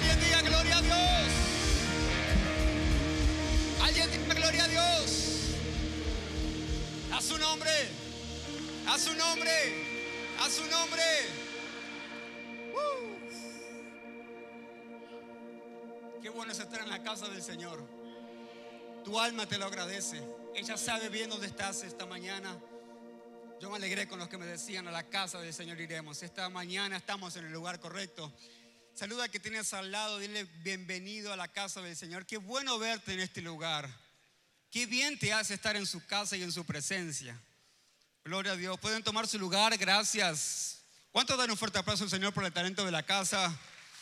Alguien diga gloria a Dios. Alguien diga gloria a Dios. A su nombre. A su nombre. A su nombre. Qué bueno es estar en la casa del Señor. Tu alma te lo agradece. Ella sabe bien dónde estás esta mañana. Yo me alegré con los que me decían: a la casa del Señor iremos. Esta mañana estamos en el lugar correcto. Saluda al que tienes al lado, dile: bienvenido a la casa del Señor. Qué bueno verte en este lugar. Qué bien te hace estar en su casa y en su presencia. Gloria a Dios. Pueden tomar su lugar, gracias. ¿Cuántos dan un fuerte aplauso al Señor por el talento de la casa?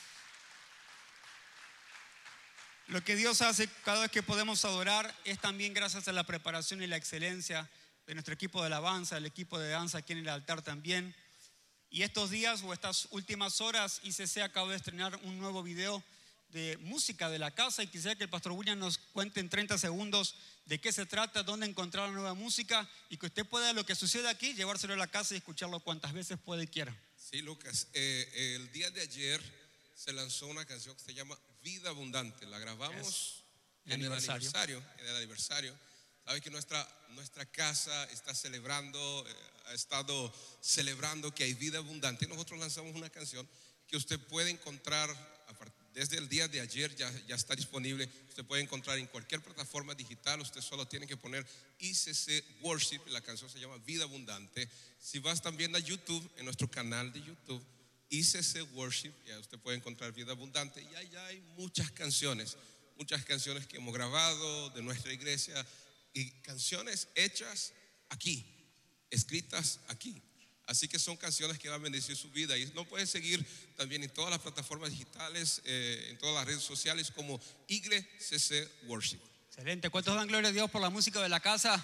Lo que Dios hace cada vez que podemos adorar es también gracias a la preparación y la excelencia de nuestro equipo de alabanza, el equipo de danza aquí en el altar también. Y estos días o estas últimas horas, ICC acaba de estrenar un nuevo video de música de la casa, y quisiera que el pastor William nos cuente en 30 segundos de qué se trata, dónde encontrar la nueva música, y que usted pueda, lo que sucede aquí, llevárselo a la casa y escucharlo cuantas veces pueda y quiera. Sí, Lucas, el día de ayer se lanzó una canción que se llama Vida Abundante. La grabamos en el aniversario. Sabes que nuestra casa está celebrando, ha estado celebrando que hay vida abundante. Y nosotros lanzamos una canción que usted puede encontrar desde el día de ayer, ya está disponible. Usted puede encontrar en cualquier plataforma digital. Usted solo tiene que poner ICC Worship. La canción se llama Vida Abundante. Si vas también a YouTube, en nuestro canal de YouTube, ICC Worship, ya usted puede encontrar Vida Abundante. Y allá hay muchas canciones que hemos grabado de nuestra iglesia, y canciones hechas aquí, escritas aquí. Así que son canciones que van a bendecir su vida. Y nos pueden seguir también en todas las plataformas digitales, en todas las redes sociales, como ICC Worship. Excelente. ¿Cuántos dan gloria a Dios por la música de la casa?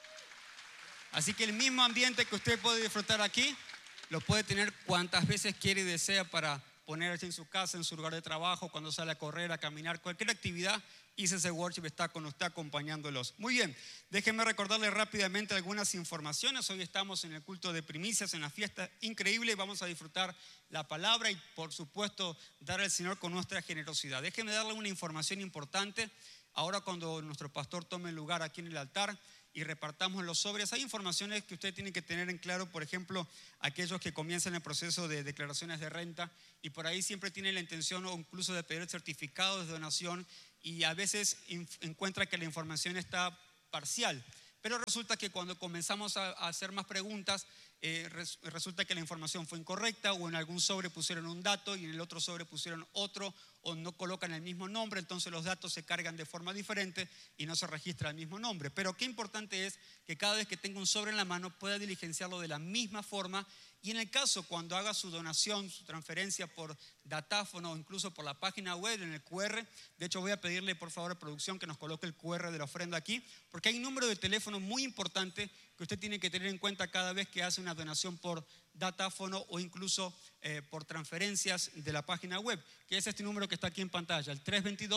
Así que el mismo ambiente que usted puede disfrutar aquí, lo puede tener cuantas veces quiere y desea para ponerse en su casa, en su lugar de trabajo, cuando sale a correr, a caminar, cualquier actividad. ICC Worship está con usted acompañándolos. Muy bien, déjenme recordarles rápidamente algunas informaciones. Hoy estamos en el culto de primicias, en la fiesta increíble. Vamos a disfrutar la palabra y, por supuesto, dar al Señor con nuestra generosidad. Déjenme darle una información importante. Ahora, cuando nuestro pastor tome el lugar aquí en el altar y repartamos los sobres, hay informaciones que usted tiene que tener en claro. Por ejemplo, aquellos que comienzan el proceso de declaraciones de renta y por ahí siempre tienen la intención o incluso de pedir certificados de donación, y a veces encuentra que la información está parcial. Pero resulta que cuando comenzamos a hacer más preguntas, resulta que la información fue incorrecta, o en algún sobre pusieron un dato y en el otro sobre pusieron otro, o no colocan el mismo nombre. Entonces los datos se cargan de forma diferente y no se registra el mismo nombre. Pero qué importante es que cada vez que tenga un sobre en la mano pueda diligenciarlo de la misma forma. Y en el caso cuando haga su donación, su transferencia por datáfono o incluso por la página web, en el QR, de hecho voy a pedirle por favor a producción que nos coloque el QR de la ofrenda aquí, porque hay un número de teléfono muy importante que usted tiene que tener en cuenta cada vez que hace una donación por datáfono o incluso por transferencias de la página web, que es este número que está aquí en pantalla, el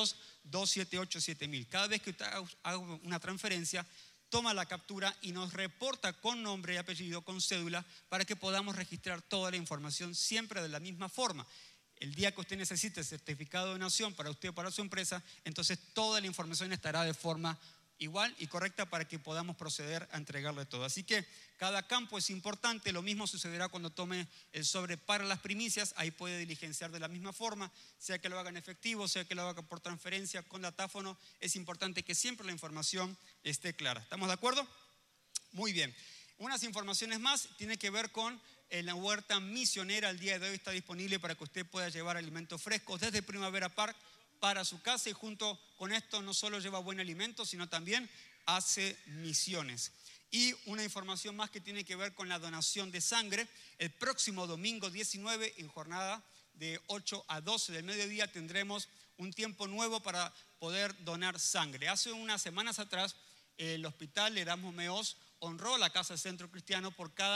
322-278-7000. Cada vez que usted haga una transferencia, toma la captura y nos reporta con nombre y apellido, con cédula, para que podamos registrar toda la información siempre de la misma forma. El día que usted necesite certificado de donación para usted o para su empresa, entonces toda la información estará de forma igual y correcta para que podamos proceder a entregarle todo. Así que cada campo es importante. Lo mismo sucederá cuando tome el sobre para las primicias. Ahí puede diligenciar de la misma forma, sea que lo haga en efectivo, sea que lo haga por transferencia, con datáfono. Es importante que siempre la información esté clara. ¿Estamos de acuerdo? Muy bien. Unas informaciones más tiene que ver con la huerta misionera. El día de hoy está disponible para que usted pueda llevar alimentos frescos desde Primavera Park para su casa, y junto con esto no solo lleva buen alimento, sino también hace misiones. Y una información más que tiene que ver con la donación de sangre. El próximo domingo 19, en jornada de 8 a 12 del mediodía, tendremos un tiempo nuevo para poder donar sangre. Hace unas semanas atrás, el hospital Erasmo Meós honró la Casa Centro Cristiano por cada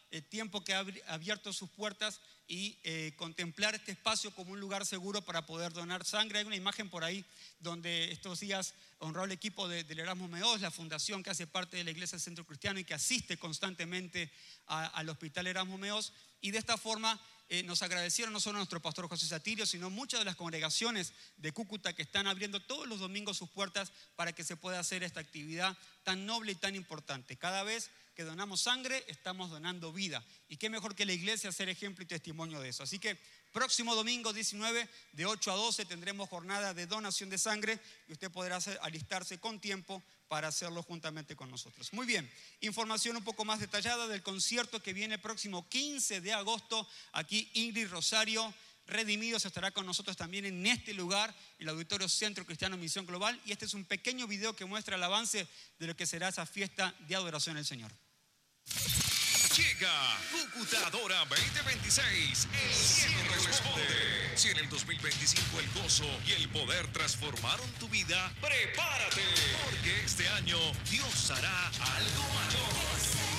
tiempo que ha abierto sus puertas y contemplar este espacio como un lugar seguro para poder donar sangre. Hay una imagen por ahí donde estos días honró el equipo del Erasmus Meos, la fundación que hace parte de la Iglesia Centro Cristiano y que asiste constantemente al Hospital Erasmus Meos, y de esta forma nos agradecieron no solo a nuestro pastor José Satirio, sino muchas de las congregaciones de Cúcuta que están abriendo todos los domingos sus puertas para que se pueda hacer esta actividad tan noble y tan importante. Cada vez que donamos sangre, estamos donando vida. Y qué mejor que la iglesia ser ejemplo y testimonio de eso. Así que próximo domingo 19, de 8 a 12, tendremos jornada de donación de sangre y usted podrá alistarse con tiempo para hacerlo juntamente con nosotros. Muy bien, información un poco más detallada del concierto que viene próximo 15 de agosto. Aquí Ingrid Rosario, Redimidos, estará con nosotros también en este lugar, el Auditorio Centro Cristiano Misión Global. Y este es un pequeño video que muestra el avance de lo que será esa fiesta de adoración al Señor. Llega Cúcuta Adora 2026. El cielo responde. Si en el 2025 el gozo y el poder transformaron tu vida, prepárate, porque este año Dios hará algo mayor.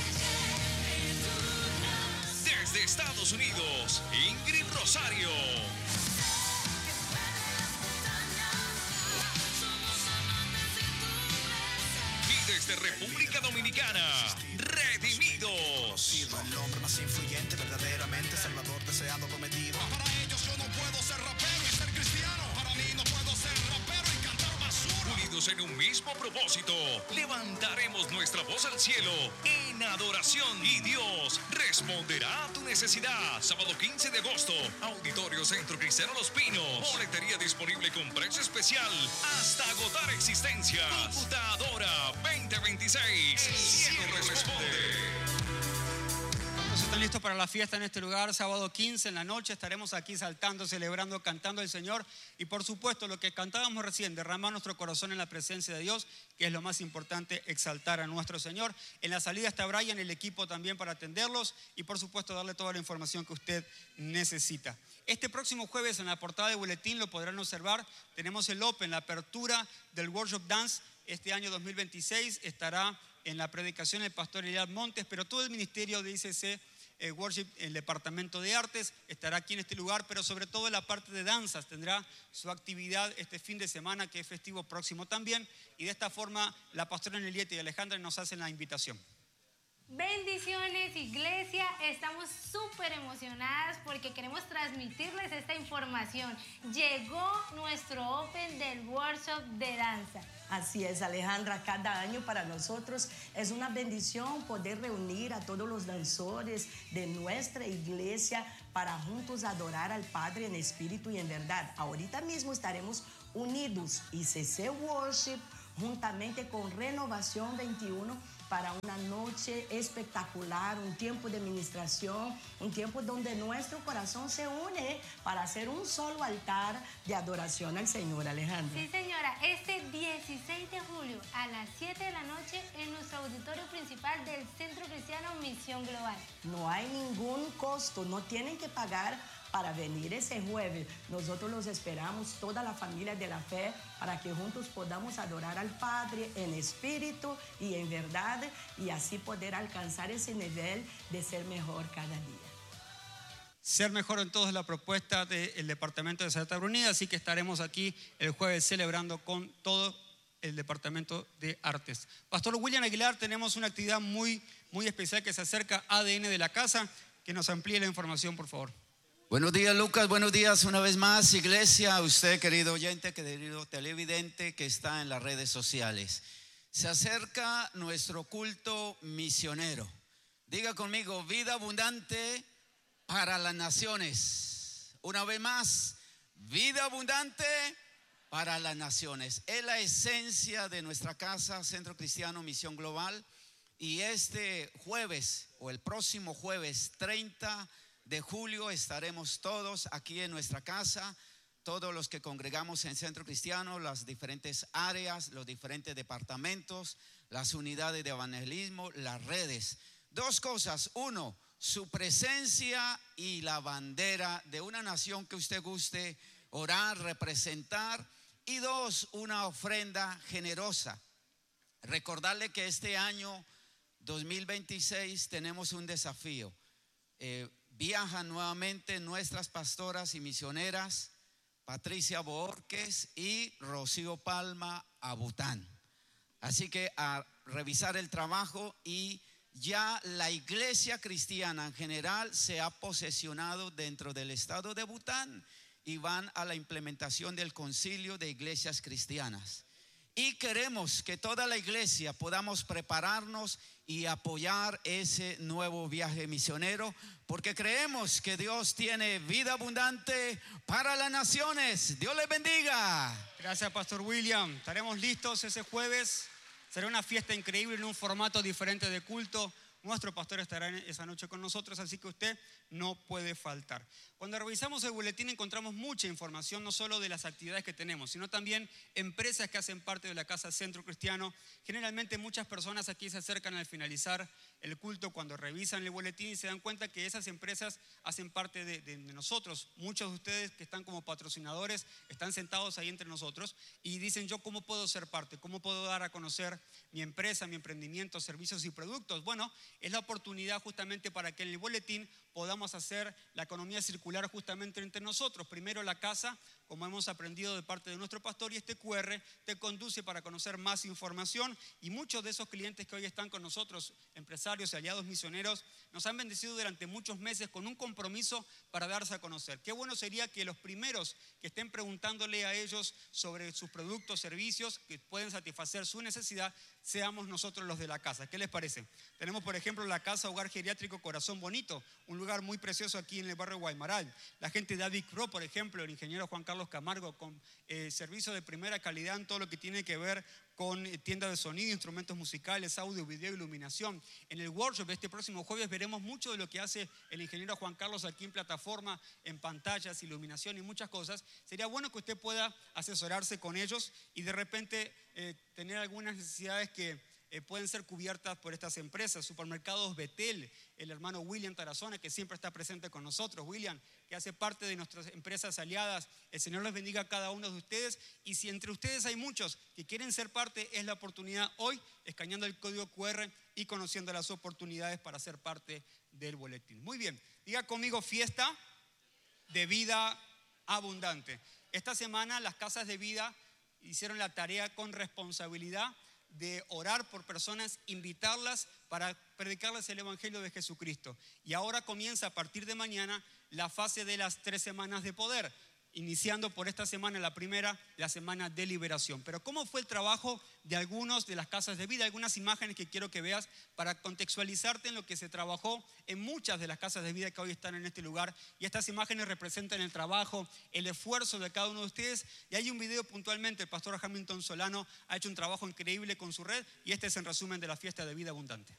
Desde Estados Unidos, Ingrid Rosario. Y desde República Dominicana, Redimidos. El hombre más influyente, verdaderamente salvador, deseado, prometido. Para ellos yo no puedo ser rapero y ser cristiano. Para mí no puedo ser rapero y cantar basura. Unidos en un mismo propósito, levantaremos nuestra voz al cielo en adoración y Dios responderá a tu necesidad. Sábado 15 de agosto, Auditorio Centro Cristiano Los Pinos. Boletería disponible con precio especial hasta agotar existencias. Cúcuta Adora 2026. El cielo responde. ¿Están listos para la fiesta en este lugar? Sábado 15 en la noche estaremos aquí saltando, celebrando, cantando al Señor. Y por supuesto, lo que cantábamos recién, derramar nuestro corazón en la presencia de Dios, que es lo más importante, exaltar a nuestro Señor. En la salida está Brian, el equipo también para atenderlos y por supuesto darle toda la información que usted necesita. Este próximo jueves en la portada de boletín lo podrán observar, tenemos el Open, la apertura del Worship Dance. Este año 2026 estará en la predicación el pastor Eliad Montes, pero todo el ministerio de ICC Worship, el departamento de artes, estará aquí en este lugar, pero sobre todo en la parte de danzas tendrá su actividad este fin de semana, que es festivo próximo también, y de esta forma la pastora Nelieta y Alejandra nos hacen la invitación. Bendiciones, iglesia, estamos súper emocionadas porque queremos transmitirles esta información. Llegó nuestro Open del Workshop de danza. Así es, Alejandra, cada año para nosotros es una bendición poder reunir a todos los danzores de nuestra iglesia para juntos adorar al Padre en espíritu y en verdad. Ahorita mismo estaremos unidos, ICC Worship, juntamente con Renovación 21, para una noche espectacular, un tiempo de ministración, un tiempo donde nuestro corazón se une para hacer un solo altar de adoración al Señor, Alejandra. Sí, señora, este 16 de julio a las 7 de la noche en nuestro auditorio principal del Centro Cristiano Misión Global. No hay ningún costo, no tienen que pagar para venir ese jueves. Nosotros los esperamos, toda la familia de la fe, para que juntos podamos adorar al Padre en espíritu y en verdad, y así poder alcanzar ese nivel de ser mejor cada día. Ser mejor en todo es la propuesta del Departamento de Santa Brunida, así que estaremos aquí el jueves celebrando con todo el Departamento de Artes. Pastor William Aguilar, tenemos una actividad muy especial que se acerca a ADN de la casa, que nos amplíe la información, por favor. Buenos días, Lucas, buenos días una vez más, iglesia, a usted, querido oyente, querido televidente que está en las redes sociales. Se acerca nuestro culto misionero. Diga conmigo, vida abundante para las naciones. Una vez más, vida abundante para las naciones. Es la esencia de nuestra casa, Centro Cristiano Misión Global. Y este jueves, o el próximo jueves 30 de julio, estaremos todos aquí en nuestra casa, todos los que congregamos en Centro Cristiano, las diferentes áreas, los diferentes departamentos, las unidades de evangelismo, las redes. Dos cosas: uno, su presencia y la bandera de una nación que usted guste orar, representar. Y dos, una ofrenda generosa. Recordarle que este año 2026 tenemos un desafío. Viajan nuevamente nuestras pastoras y misioneras, Patricia Borges y Rocío Palma, a Bután. Así que a revisar el trabajo, y ya la iglesia cristiana en general se ha posesionado dentro del estado de Bután y van a la implementación del concilio de iglesias cristianas. Y queremos que toda la iglesia podamos prepararnos y apoyar ese nuevo viaje misionero, porque creemos que Dios tiene vida abundante para las naciones. Dios les bendiga. Gracias, Pastor William. Estaremos listos ese jueves. Será una fiesta increíble en un formato diferente de culto. Nuestro pastor estará esa noche con nosotros, así que usted no puede faltar. Cuando revisamos el boletín encontramos mucha información, no solo de las actividades que tenemos, sino también empresas que hacen parte de la Casa Centro Cristiano. Generalmente muchas personas aquí se acercan al finalizar el culto cuando revisan el boletín y se dan cuenta que esas empresas hacen parte de nosotros. Muchos de ustedes que están como patrocinadores están sentados ahí entre nosotros y dicen: yo ¿cómo puedo ser parte? ¿Cómo puedo dar a conocer mi empresa, mi emprendimiento, servicios y productos? Bueno, es la oportunidad justamente para que en el boletín podamos hacer la economía circular justamente entre nosotros. Primero la casa, como hemos aprendido de parte de nuestro pastor, y este QR te conduce para conocer más información. Y muchos de esos clientes que hoy están con nosotros, empresarios y aliados misioneros, nos han bendecido durante muchos meses con un compromiso para darse a conocer. Qué bueno sería que los primeros que estén preguntándole a ellos sobre sus productos, servicios que pueden satisfacer su necesidad, seamos nosotros los de la casa. ¿Qué les parece? Tenemos, por ejemplo, la Casa Hogar Geriátrico Corazón Bonito, un lugar muy precioso aquí en el barrio Guaymaral. La gente de Avic Pro, por ejemplo, el ingeniero Juan Carlos Camargo, con servicio de primera calidad en todo lo que tiene que ver con tienda de sonido, instrumentos musicales, audio, video, iluminación. En el workshop este próximo jueves veremos mucho de lo que hace el ingeniero Juan Carlos aquí en plataforma, en pantallas, iluminación y muchas cosas. Sería bueno que usted pueda asesorarse con ellos y de repente tener algunas necesidades que pueden ser cubiertas por estas empresas. Supermercados Betel, el hermano William Tarazona, que siempre está presente con nosotros. William, que hace parte de nuestras empresas aliadas. El Señor les bendiga a cada uno de ustedes. Y si entre ustedes hay muchos que quieren ser parte, es la oportunidad hoy, escaneando el código QR y conociendo las oportunidades para ser parte del boletín. Muy bien, diga conmigo: fiesta de vida abundante. Esta semana las casas de vida hicieron la tarea con responsabilidad de orar por personas, invitarlas para predicarles el Evangelio de Jesucristo. Y ahora comienza a partir de mañana la fase de las 3 semanas de poder, iniciando por esta semana, la primera, la semana de liberación. Pero ¿cómo fue el trabajo de algunos de las casas de vida? Algunas imágenes que quiero que veas para contextualizarte en lo que se trabajó en muchas de las casas de vida que hoy están en este lugar. Y estas imágenes representan el trabajo, el esfuerzo de cada uno de ustedes. Y hay un video puntualmente, el pastor Hamilton Solano ha hecho un trabajo increíble con su red, y este es en resumen de la fiesta de vida abundante.